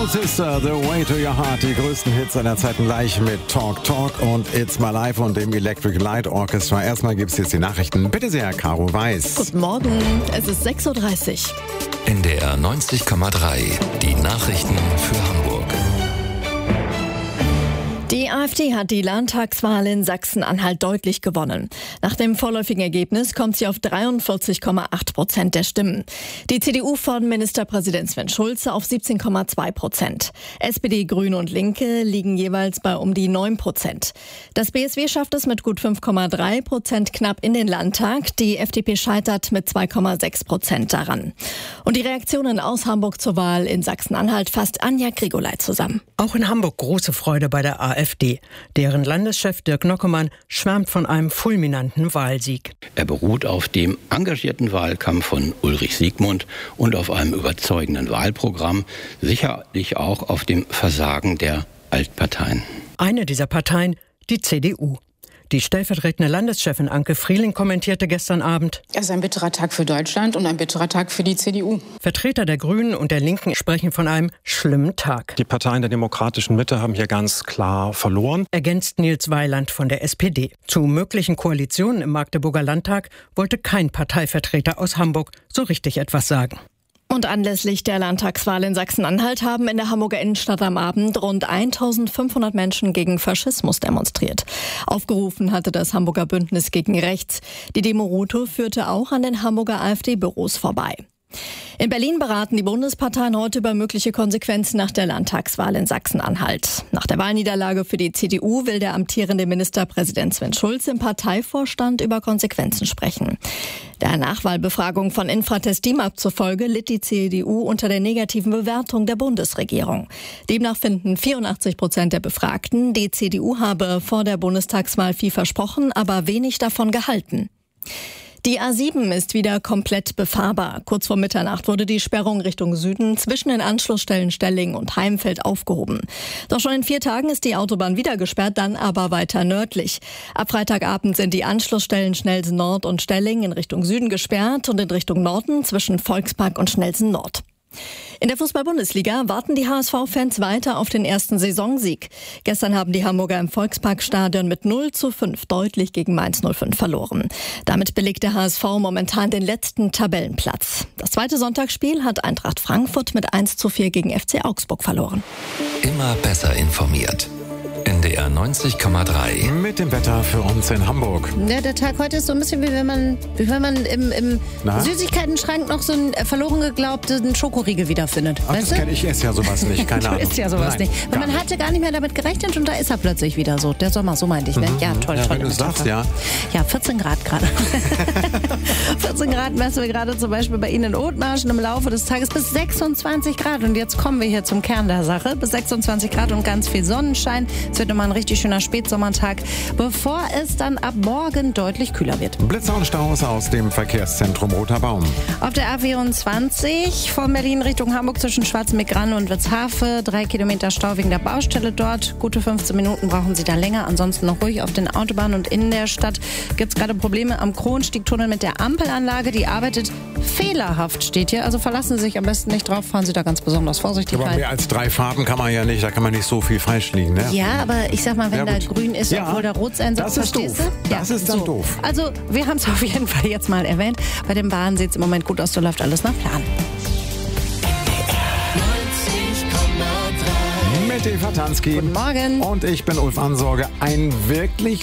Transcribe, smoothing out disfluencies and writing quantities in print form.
Soul Sister, The Way to Your Heart. Die größten Hits aller Zeiten gleich mit Talk Talk und It's My Life und dem Electric Light Orchestra. Erstmal gibt es jetzt die Nachrichten. Bitte sehr, Caro Weiß. Guten Morgen, es ist 6.30 Uhr. NDR 90,3. Die Nachrichten für Hamburg. Die AfD hat die Landtagswahl in Sachsen-Anhalt deutlich gewonnen. Nach dem vorläufigen Ergebnis kommt sie auf 43,8% der Stimmen. Die CDU von Ministerpräsident Sven Schulze auf 17,2%. SPD, Grüne und Linke liegen jeweils bei um die 9%. Das BSW schafft es mit gut 5,3% knapp in den Landtag. Die FDP scheitert mit 2,6% daran. Und die Reaktionen aus Hamburg zur Wahl in Sachsen-Anhalt fasst Anja Grigolay zusammen. Auch in Hamburg große Freude bei der AfD. Deren Landeschef Dirk Nockemann schwärmt von einem fulminanten Wahlsieg. Er beruht auf dem engagierten Wahlkampf von Ulrich Siegmund und auf einem überzeugenden Wahlprogramm, sicherlich auch auf dem Versagen der Altparteien. Eine dieser Parteien, die CDU. Die stellvertretende Landeschefin Anke Frieling kommentierte gestern Abend: Es ist ein bitterer Tag für Deutschland und ein bitterer Tag für die CDU. Vertreter der Grünen und der Linken sprechen von einem schlimmen Tag. Die Parteien der demokratischen Mitte haben hier ganz klar verloren. Ergänzt Nils Weiland von der SPD. Zu möglichen Koalitionen im Magdeburger Landtag wollte kein Parteivertreter aus Hamburg so richtig etwas sagen. Und anlässlich der Landtagswahl in Sachsen-Anhalt haben in der Hamburger Innenstadt am Abend rund 1.500 Menschen gegen Faschismus demonstriert. Aufgerufen hatte das Hamburger Bündnis gegen Rechts. Die Demo-Route führte auch an den Hamburger AfD-Büros vorbei. In Berlin beraten die Bundesparteien heute über mögliche Konsequenzen nach der Landtagswahl in Sachsen-Anhalt. Nach der Wahlniederlage für die CDU will der amtierende Ministerpräsident Sven Schulze im Parteivorstand über Konsequenzen sprechen. Der Nachwahlbefragung von Infratest DIMAP zufolge litt die CDU unter der negativen Bewertung der Bundesregierung. Demnach finden 84% der Befragten, die CDU habe vor der Bundestagswahl viel versprochen, aber wenig davon gehalten. Die A7 ist wieder komplett befahrbar. Kurz vor Mitternacht wurde die Sperrung Richtung Süden zwischen den Anschlussstellen Stelling und Heimfeld aufgehoben. Doch schon in 4 Tagen ist die Autobahn wieder gesperrt, dann aber weiter nördlich. Ab Freitagabend sind die Anschlussstellen Schnellsen Nord und Stelling in Richtung Süden gesperrt und in Richtung Norden zwischen Volkspark und Schnellsen Nord. In der Fußball-Bundesliga warten die HSV-Fans weiter auf den ersten Saisonsieg. Gestern haben die Hamburger im Volksparkstadion mit 0:5 deutlich gegen Mainz 05 verloren. Damit belegt der HSV momentan den letzten Tabellenplatz. Das zweite Sonntagsspiel hat Eintracht Frankfurt mit 1:4 gegen FC Augsburg verloren. Immer besser informiert. NDR 90,3. Mit dem Wetter für uns in Hamburg. Ja, der Tag heute ist so ein bisschen wie wenn man im Süßigkeitenschrank noch so einen verloren geglaubten Schokoriegel wiederfindet. Ach, das kenne ich, esse ja sowas nicht, keine Ahnung. Du isst ja sowas nicht. Weil man hatte gar nicht mehr damit gerechnet und da ist er plötzlich wieder so. Der Sommer, so meinte ich, ne? Ja, toll, ja, toll. Wenn du sagst, ja. Ja, 14 Grad gerade. 14 Grad messen wir gerade zum Beispiel bei Ihnen in Othmarschen im Laufe des Tages bis 26 Grad. Und jetzt kommen wir hier zum Kern der Sache. Bis 26 Grad und ganz viel Sonnenschein. Es wird immer ein richtig schöner Spätsommertag, bevor es dann ab morgen deutlich kühler wird. Blitzer und Staus aus dem Verkehrszentrum Roter Baum. Auf der A24 von Berlin Richtung Hamburg zwischen Schwarzenbeck-Ranne und Witzhafe. 3 Kilometer Stau wegen der Baustelle dort. Gute 15 Minuten brauchen Sie da länger. Ansonsten noch ruhig auf den Autobahnen und in der Stadt gibt es gerade Probleme am Kronstiegtunnel mit der Ampelanlage. Die arbeitet fehlerhaft, steht hier. Also verlassen Sie sich am besten nicht drauf. Fahren Sie da ganz besonders vorsichtig Aber rein. mehr als 3 Farben kann man ja nicht. Da kann man nicht so viel falsch liegen, ne? Ja, aber ich sag mal, wenn da grün ist, obwohl da rot sein soll, das ist verstehst doof. du? Ja, das ist dann so. doof. Also, wir haben es auf jeden Fall jetzt mal erwähnt. Bei den Bahnen sieht es im Moment gut aus, da läuft alles nach Plan. Mit Eva Tansky. Guten Morgen. Und ich bin Ulf Ansorge. Ein wirklich